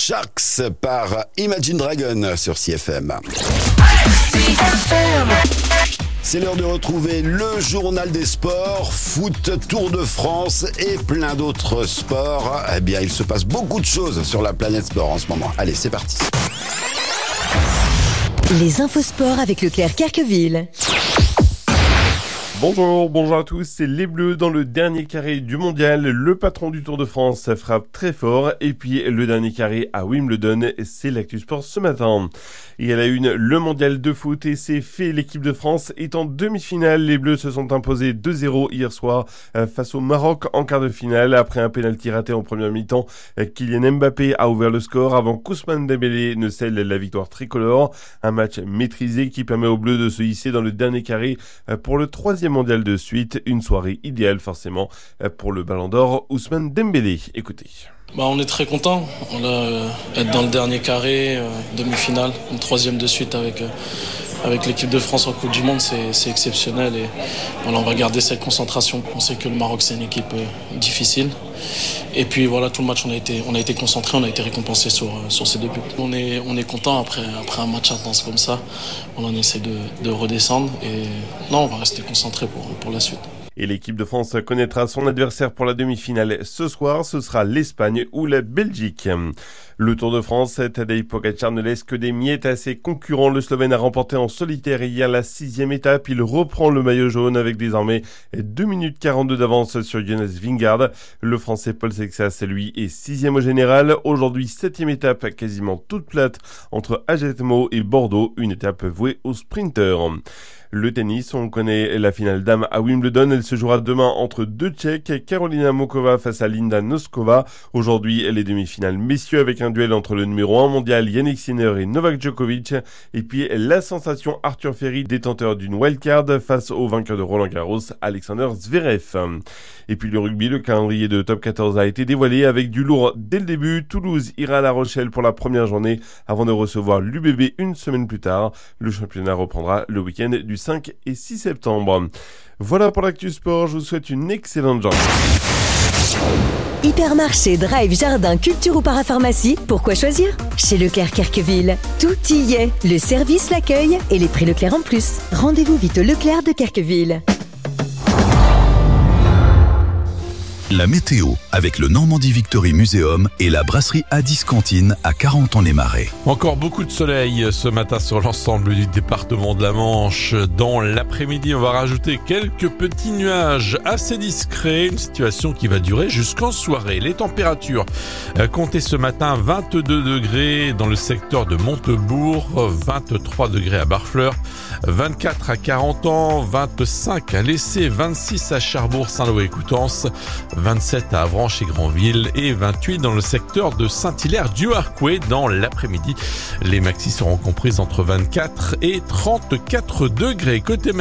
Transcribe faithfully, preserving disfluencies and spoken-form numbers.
Sharks par Imagine Dragon sur C F M. C'est l'heure de retrouver le journal des sports, foot, Tour de France et plein d'autres sports. Eh bien, il se passe beaucoup de choses sur la planète sport en ce moment. Allez, c'est parti. Les infos sport avec Leclerc Kerqueville. Bonjour, bonjour à tous, c'est les Bleus dans le dernier carré du mondial. Le patron du Tour de France frappe très fort et puis le dernier carré à Wimbledon, c'est l'actu sport ce matin. Et à la une, le mondial de foot et c'est fait, l'équipe de France est en demi-finale. Les Bleus se sont imposés deux zéro hier soir face au Maroc en quart de finale. Après un pénalty raté en première mi-temps, Kylian Mbappé a ouvert le score avant qu'Ousmane Dembélé ne scelle la victoire tricolore. Un match maîtrisé qui permet aux Bleus de se hisser dans le dernier carré pour le troisième mondial de suite, une soirée idéale forcément pour le ballon d'or Ousmane Dembélé. Écoutez. Bah on est très content, on a euh, être dans le dernier carré, euh, demi-finale, une troisième de suite avec euh, avec l'équipe de France en Coupe du Monde, c'est, c'est exceptionnel et voilà, on va garder cette concentration. On sait que le Maroc c'est une équipe euh, difficile et puis voilà, tout le match on a été on a été concentré, on a été récompensé sur euh, sur ces deux buts. On est on est content après après un match intense comme ça, on en essaie de de redescendre et non, on va rester concentré pour pour la suite. Et l'équipe de France connaîtra son adversaire pour la demi-finale ce soir, ce sera l'Espagne ou la Belgique. Le Tour de France, Tadej Pogačar ne laisse que des miettes à ses concurrents. Le Slovène a remporté en solitaire hier la sixième étape. Il reprend le maillot jaune avec désormais deux minutes quarante-deux d'avance sur Jonas Vingegaard. Le Français Paul Sexas, lui, est sixième au général. Aujourd'hui, septième étape quasiment toute plate entre Ajetmo et Bordeaux, une étape vouée aux sprinteurs. Le tennis, on connaît la finale dames à Wimbledon. Elle se jouera demain entre deux Tchèques, Karolina Mokova face à Linda Noskova. Aujourd'hui, les demi-finales messieurs avec un duel entre le numéro un mondial Yannick Sinner et Novak Djokovic. Et puis la sensation Arthur Ferry, détenteur d'une wildcard face au vainqueur de Roland Garros, Alexander Zverev. Et puis le rugby, le calendrier de top quatorze a été dévoilé avec du lourd dès le début. Toulouse ira à La Rochelle pour la première journée avant de recevoir l'U B B une semaine plus tard. Le championnat reprendra le week-end du cinq et six septembre. Voilà pour l'actu sport, je vous souhaite une excellente journée. Hypermarché, drive, jardin, culture ou parapharmacie, pourquoi choisir ? Chez Leclerc Kerqueville, tout y est. Le service, l'accueil et les prix Leclerc en plus. Rendez-vous vite au Leclerc de Kerqueville. La météo avec le Normandie Victory Museum et la brasserie Addis Cantine à Carentan-les-Marais. Encore beaucoup de soleil ce matin sur l'ensemble du département de la Manche. Dans l'après-midi, on va rajouter quelques petits nuages assez discrets, une situation qui va durer jusqu'en soirée. Les températures comptez ce matin vingt-deux degrés dans le secteur de Montebourg, vingt-trois degrés à Barfleur, vingt-quatre à Carentan, vingt-cinq à Lessé, vingt-six à Cherbourg, Saint-Lô-et-Coutances, vingt-sept à Avranches et Granville et vingt-huit dans le secteur de Saint-Hilaire-du-Harcouët. Dans l'après-midi, les maxis seront comprises entre vingt-quatre et trente-quatre degrés. Côté